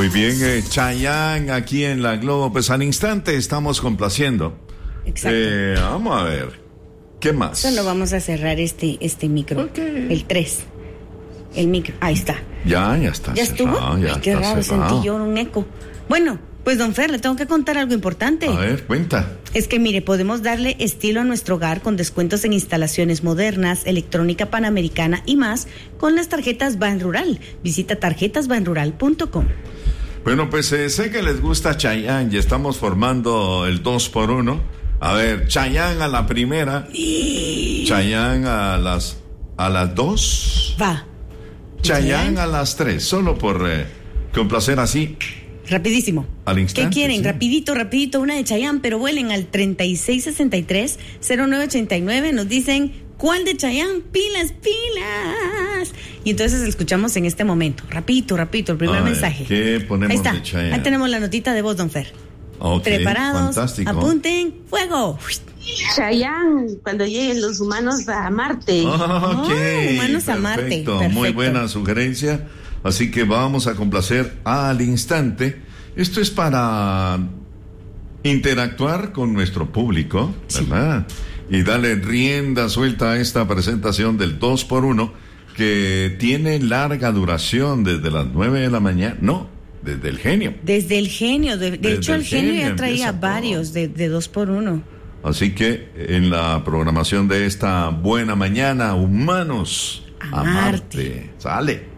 Muy bien, Chayanne aquí en la Globo, pues al instante estamos complaciendo. Exacto. Vamos a ver, ¿qué más? Solo vamos a cerrar este micro, Okay. el 3. El micro, ahí está. Ya está. ¿Ya estuvo? Ya Ay, qué está raro, cerrado. sentí yo un eco. Bueno, pues don Fer, le tengo que contar algo importante. A ver, cuenta. Es que mire, podemos darle estilo a nuestro hogar con descuentos en instalaciones modernas, electrónica panamericana y más con las tarjetas Banrural. Visita tarjetasbanrural.com. Bueno, pues sé que les gusta Chayanne y estamos formando el 2x1. A ver, Chayanne a la primera, Chayanne a las 2, Va. Chayanne a las 3, solo por complacer así. Rapidísimo. Al instante, ¿Qué quieren? sí. Rapidito, una de Chayanne, pero vuelen al 3663-0989. Nos dicen, ¿cuál de Chayanne? ¡Pilas! Y entonces escuchamos en este momento. Rapidito, el primer mensaje. ¿Qué ponemos Ahí está. de Chayanne? Ahí tenemos la notita de voz, don Fer. Ok, Preparados, fantástico. apunten, fuego. Chayanne, cuando lleguen los humanos a Marte. Ok, humanos a Marte. perfecto. Perfecto. Muy buena sugerencia. Así que vamos a complacer al instante. Esto es para interactuar con nuestro público, ¿verdad? Y darle rienda suelta a esta presentación del 2x1 que tiene larga duración desde las 9 de la mañana. No, desde el genio. Desde el genio. De Desde hecho, el el genio genio ya traía empieza todo. varios de 2x1. Así que en la programación de esta buena mañana, humanos A a Marte. Marte. Sale.